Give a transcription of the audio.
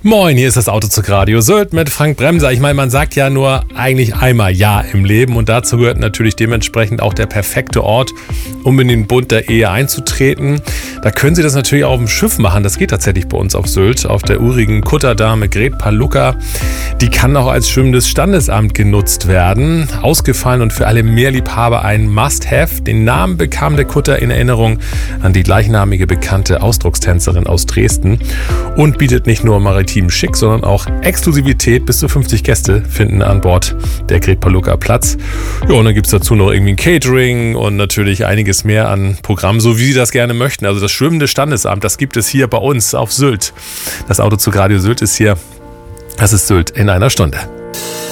Moin, hier ist das Autozug Radio Sylt mit Frank Bremser. Ich meine, man sagt ja nur eigentlich einmal Ja im Leben und dazu gehört natürlich dementsprechend auch der perfekte Ort, um in den Bund der Ehe einzutreten. Da können Sie das natürlich auch auf dem Schiff machen. Das geht tatsächlich bei uns auf Sylt, auf der urigen Kutterdame Gret Palucca. Die kann auch als schwimmendes Standesamt genutzt werden. Ausgefallen und für alle Meerliebhaber ein Must-Have. Den Namen bekam der Kutter in Erinnerung an die gleichnamige bekannte Ausdruckstänzerin aus Dresden und bietet nicht nur maritim schick, sondern auch Exklusivität. Bis zu 50 Gäste finden an Bord der Gret Palucca Platz. Ja, und dann gibt es dazu noch irgendwie ein Catering und natürlich einiges mehr an Programmen, so wie Sie das gerne möchten. Also das schwimmende Standesamt, das gibt es hier bei uns auf Sylt. Das Autozug Radio Sylt ist hier. Das ist Sylt in einer Stunde.